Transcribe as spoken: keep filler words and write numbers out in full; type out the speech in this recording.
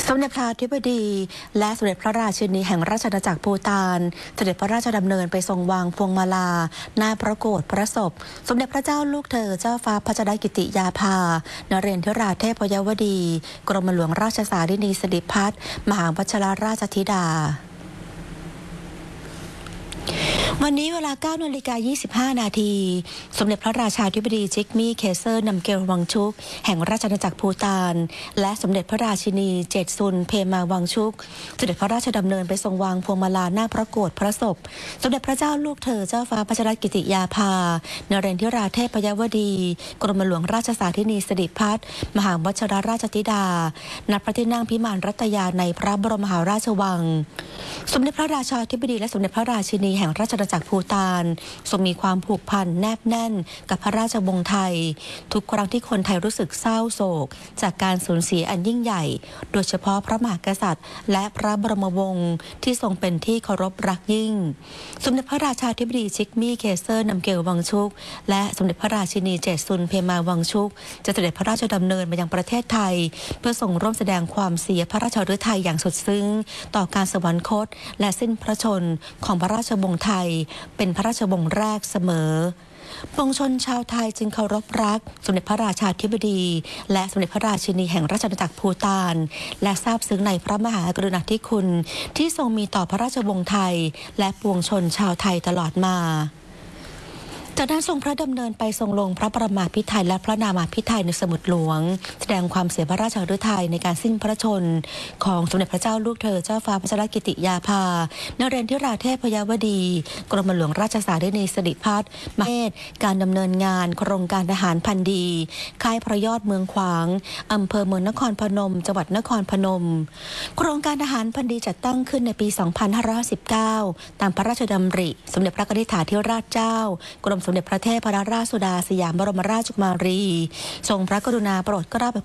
สมเด็จพระอธิบดีและสมเด็จพระราชินีแห่งราชอาณาจักรภูฏานเสด็จพระราชดำเนินไปทรงวางพวงมาลาหน้าพระโกฐพระศพสมเด็จพระเจ้าลูกเธอเจ้าฟ้าพัชรกิติยาภานเรศธิราเทพยวดีกรมหลวงราชสารินีสิริพัฒน์มหาวชิรราชธิดาวันนี้เวลา เก้านาฬิกายี่สิบห้า นาทีสมเด็จพระราชาธิบดีจิกมี่เคเซอร์นัมเกลวังชุกแห่งราชอาณาจักรภูฏานและสมเด็จพระราชินีเจ็ดซุนเพมาวังชุกเสด็จพระราชดำเนินไปทรงวางพวงมาลาหน้าพระโกฐพระศพสมเด็จพระเจ้าลูกเธอเจ้าฟ้าพัชรกิติยาภานเรศธิราเทพยวดีกรมหลวงราชสารินีสิริพัฒน์มหาวชิรราชธิดาณพระที่นั่งพิมานรัตยาในพระบรมมหาราชวังสมเด็จพระราชาธิบดีและสมเด็จพระราชินีแห่งราชอาณาจักรภูฏานทรงมีความผูกพันแนบแน่นกับพระราชวงศ์ไทยทุกครั้งที่คนไทยรู้สึกเศร้าโศกจากการสูญเสียอันยิ่งใหญ่โดยเฉพาะพระมหากษัตริย์และพระบรมวงศ์ที่ทรงเป็นที่เคารพรักยิ่งสมเด็จพระราชาธิบดีจิกมี่เคเซอร์นัมเกลวังชุกและสมเด็จพระราชินีเจ็ดซุนเพมาวังชุกจะเสด็จพระราชดำเนินมายังประเทศไทยเพื่อทรงร่วมแสดงความเสียพระราชฤทัยอย่างสุดซึ้งต่อการสวรรคตและสิ้นพระชนม์ของพระราชวงศ์ไทยเป็นพระราชวงศ์แรกเสมอปวงชนชาวไทยจึงเคารพรักสมเด็จพระราชาธิบดีและสมเด็จพระราชินีแห่งราชอาณาจักรภูฏานและซาบซึ้งในพระมหากรุณาธิคุณที่ทรงมีต่อพระราชวงศ์ไทยและปวงชนชาวไทยตลอดมาจากนั้นทรงพระดำเนินไปทรงลงพระประมาพิไธยและพระนามาพิไธยในสมุดหลวงแสดงความเสียพระราชฤทัยในการสิ้นพระชนม์ของสมเด็จพระเจ้าลูกเธอเจ้าฟ้าพัชรกิติยาภานเรศธิราเทพยวดีกรมหลวงราชสารินีสิริพัฒน์มเหตุการดำเนินงานโครงการทหารพันดีค่ายพระยอดเมืองขวางอำเภอเมืองนครพนมจังหวัดนครพนมโครงการทหารพันดีจัดตั้งขึ้นในปี สองพันห้าร้อยสิบเก้า ตามพระราชดำริสมเด็จพระกนิษฐาธิราชเจ้ากรมสมเด็จพระเทพรัตนราชสุดาสยามบรมราชกุมารีทรงพระกรุณาโปรดเกล้า